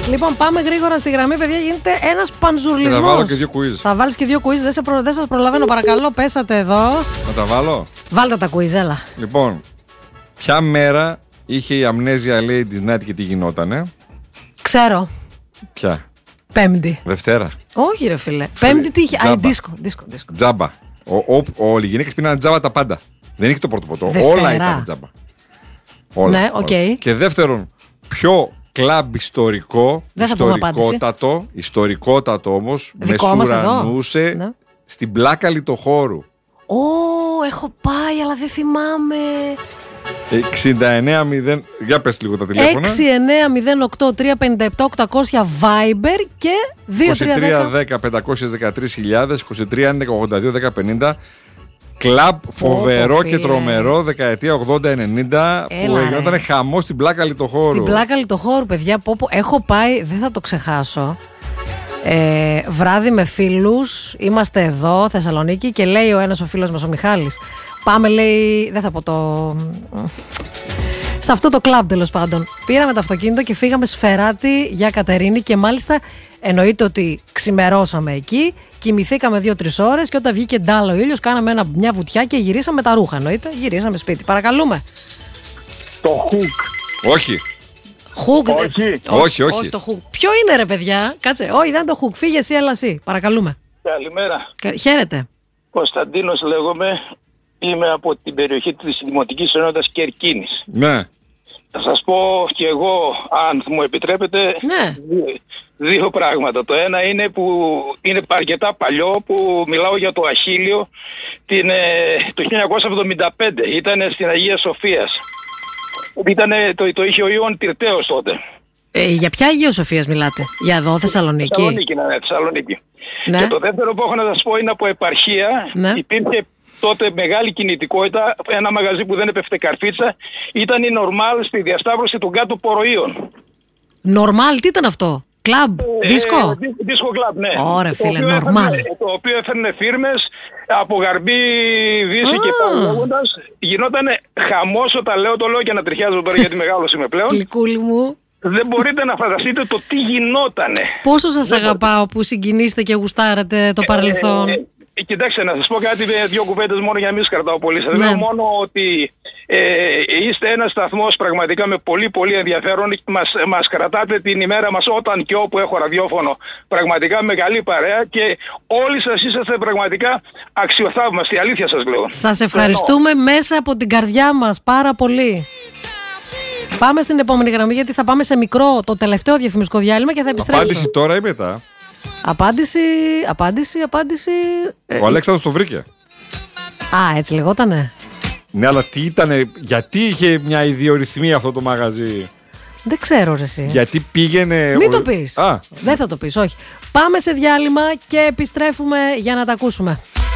Λοιπόν, πάμε γρήγορα στη γραμμή, παιδιά. Γίνεται ένας πανζουρλισμός. Θα βάλω και 2 quiz. Θα βάλεις και 2 quiz. Δεν σας προλαβαίνω, παρακαλώ. Πέσατε εδώ. Να τα βάλω. Βάλτε τα quiz, έλα. Λοιπόν, ποια μέρα είχε η αμνέζια Ladies Night και τι γινότανε? Ξέρω. Ποια? Πέμπτη. Δευτέρα. Όχι, ρε φίλε. Πέμπτη τι είχε? Α, δίσκο. Τζάμπα. Όλοι οι γυναίκες πίνανε τζάμπα τα πάντα. Δεν είχε το πρώτο ποτό. Δευτέρα. Όλα ήταν τζάμπα. Όλα. Ναι, οκ. Okay. Και δεύτερον, πιο κλαμπ ιστορικότατο όμως, μεσουρανούσε ναι. στην πλάκα Λιτοχώρου. Έχω πάει, αλλά δεν θυμάμαι. 69-0. Για πες λίγο τα τηλέφωνα. 69-08-357-800 Viber και 2310-513.000, 2311-82-1050. Κλαμπ φοβερό και τρομερό δεκαετία 80-90 που γινόταν χαμό στην πλάκα Λιτοχώρου. Στην πλάκα Λιτοχώρου, παιδιά, έχω πάει, δεν θα το ξεχάσω. Βράδυ με φίλους, είμαστε εδώ Θεσσαλονίκη και λέει ο ένας ο φίλος μας ο Μιχάλης, πάμε, λέει, δεν θα πω το... σε αυτό το κλαμπ, τέλος πάντων. Πήραμε το αυτοκίνητο και φύγαμε Σφεράτη για Κατερίνη και μάλιστα εννοείται ότι ξημερώσαμε εκεί, κοιμηθήκαμε 2-3 ώρες και όταν βγήκε ντάλα ο ήλιος κάναμε μια βουτιά και γυρίσαμε τα ρούχα, εννοείται, γυρίσαμε σπίτι. Παρακαλούμε. Το Χουκ. Όχι. Χουκ. Όχι. Όχι το Χουκ. Ποιο είναι, ρε παιδιά? Κάτσε. Όχι, δεν το Χουκ. Φύγε εσύ, έλα εσύ. Παρακαλούμε. Καλημέρα. Χαίρετε. Κωνσταντίνος λέγομαι. Είμαι από την περιοχή της Δημοτικής Ενότητας Κερκίνης. Ναι. Θα σας πω κι εγώ, αν μου επιτρέπετε, ναι. Δύο πράγματα. Το ένα είναι που είναι αρκετά παλιό, που μιλάω για το Αχίλιο το 1975. Ήταν στην Αγία Σοφίας. Το είχε ο Ιωάννη Τυρτέος τότε. Για ποια Αγία Σοφίας μιλάτε? Για εδώ, Θεσσαλονίκη? Θεσσαλονίκη. Ναι. Και το δεύτερο που έχω να σας πω είναι από επαρχία. Ναι. Υπήρχε τότε μεγάλη κινητικότητα, ένα μαγαζί που δεν έπεφτε καρφίτσα, ήταν η Νορμάλ στη διασταύρωση των κάτω Ποροίων. Νορμάλ, τι ήταν αυτό? Κλαμπ, δίσκο? Δίσκο κλαμπ, ναι. Ωραία φίλε, Νορμάλ. Το οποίο έφερνε φίρμες από Γαρμπή, Δύση και πάνω λέγοντας. Γινότανε χαμός, όταν λέω, το λέω και να τριχιάζω τώρα γιατί μεγάλος είμαι πλέον. Γλυκούλη μου. Δεν μπορείτε να φανταστείτε το τι γινότανε. Πόσο σας αγαπάω που συγκινήσετε και γουστάρετε το παρελθόν. Κοιτάξτε, να σας πω κάτι, δύο κουβέντες μόνο για να μην σας κρατάω πολύ. Σας λέω μόνο ότι είστε ένας σταθμός πραγματικά με πολύ πολύ ενδιαφέρον. Μας κρατάτε την ημέρα μας όταν και όπου έχω ραδιόφωνο. Πραγματικά με καλή παρέα και όλοι σας είσαστε πραγματικά αξιοθαύμαστοι. Αλήθεια σας λέω. Σας ευχαριστούμε μέσα από την καρδιά μας πάρα πολύ. Πάμε στην επόμενη γραμμή γιατί θα πάμε σε μικρό, το τελευταίο διαφημιστικό διάλειμμα και θα επιστρέψουμε. Απάντηση τώρα ή μετά? Απάντηση. Ο Αλέξανδρος το βρήκε. Α, έτσι λεγότανε. Ναι, αλλά τι ήτανε, γιατί είχε μια ιδιορυθμία αυτό το μαγαζί? Δεν ξέρω ρε εσύ. Γιατί πήγαινε... Μην το πεις. Δεν θα το πεις, όχι. Πάμε σε διάλειμμα και επιστρέφουμε για να τα ακούσουμε.